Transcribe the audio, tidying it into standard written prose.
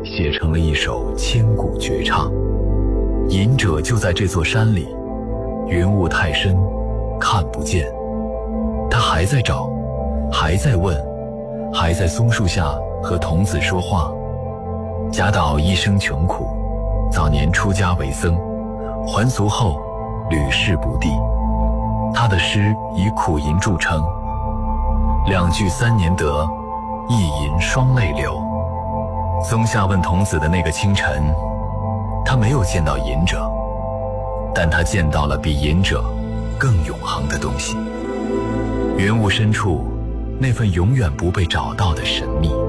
写成了一首千古绝唱。隐者就在这座山里，云雾太深，看不见。他还在找，还在问，还在松树下和童子说话。贾岛一生穷苦，早年出家为僧，还俗后屡试不第。他的诗以苦吟著称，两句3年得，一吟双泪流。松下问童子的那个清晨，他没有见到隐者，但他见到了比隐者更永恒的东西，云雾深处那份永远不被找到的神秘。